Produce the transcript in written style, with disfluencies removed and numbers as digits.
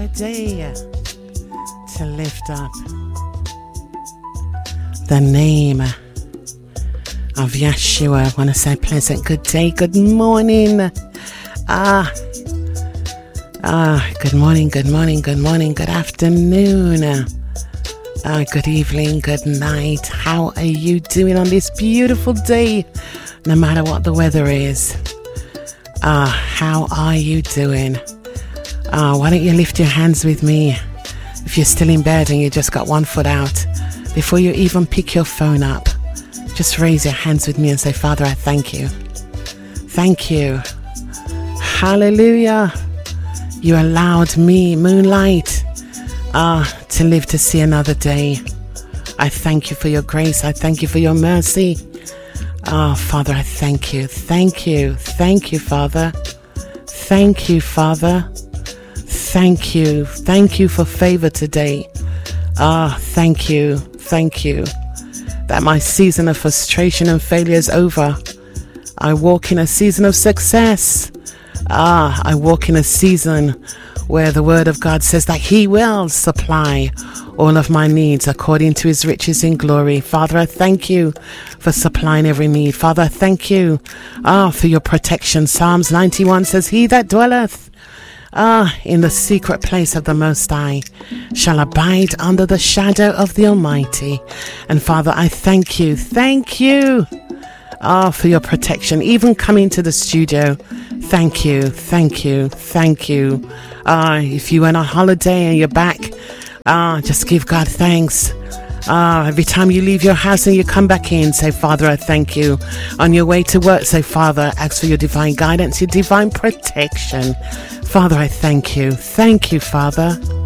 a day to lift up the name of Yeshua. I want to say pleasant good day, good morning. Good morning, good morning, good morning, good afternoon, good evening, good night. How are you doing on this beautiful day? No matter what the weather is. How are you doing? Why don't you lift your hands with me? If you're still in bed and you just got one foot out, before you even pick your phone up, just raise your hands with me and say, Father, I thank you. Thank you. Hallelujah. You allowed me, moonlight, to live to see another day. I thank you for your grace. I thank you for your mercy. Father, I thank you. Thank you. Thank you, Father. Thank you, Father. Thank you. Thank you for favor today. Thank you. Thank you. That my season of frustration and failure is over. I walk in a season of success. I walk in a season where the word of God says that he will supply all of my needs according to his riches in glory. Father, I thank you for supplying every need. Father, I thank you for your protection. Psalms 91 says, he that dwelleth in the secret place of the Most High shall abide under the shadow of the Almighty. And Father, I thank you. Thank you for your protection, even coming to the studio. Thank you. Thank you. Thank you. If you went on holiday and you're back, just give God thanks. Every time you leave your house and you come back in, say, Father, I thank you. On your way to work, say, Father, ask for your divine guidance, your divine protection. Father, I thank you. Thank you, Father.